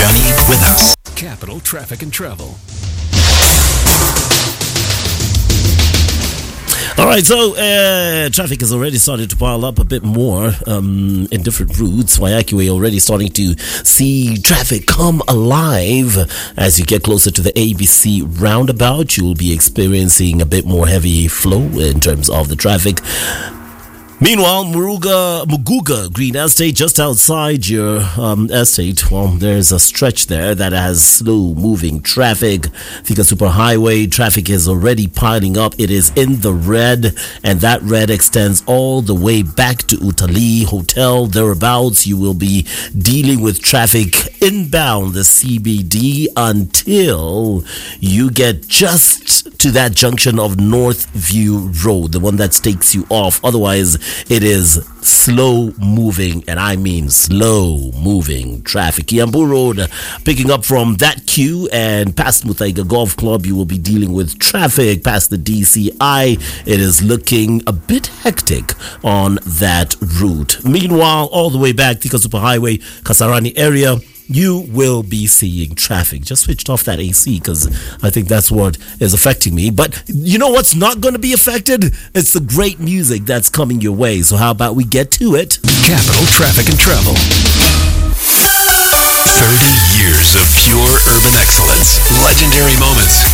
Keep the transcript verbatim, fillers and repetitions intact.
journey with us. Capital Traffic and Travel. All right, so uh, traffic has already started to pile up a bit more um, in different routes. Waiaki already starting to see traffic come alive. As you get closer to the A B C roundabout, you will be experiencing a bit more heavy flow in terms of the traffic. Meanwhile, Muruga, Muguga Green Estate, just outside your um, estate, well, there's a stretch there that has slow-moving traffic. Thika Superhighway traffic is already piling up. It is in the red, and that red extends all the way back to Utali Hotel. Thereabouts, you will be dealing with traffic inbound the C B D until you get just to that junction of Northview Road, the one that takes you off. Otherwise, it is slow moving, and I mean slow moving traffic. Kiambu Road, picking up from that queue and past Muthaiga Golf Club, you will be dealing with traffic past the D C I. It is looking a bit hectic on that route. Meanwhile, all the way back, Thika Superhighway, Kasarani area, you will be seeing traffic. Just switched off that A C because I think that's what is affecting me. But you know what's not going to be affected? It's the great music that's coming your way. So how about we get to it? Capital Traffic and Travel. thirty years of pure urban excellence. Legendary moments.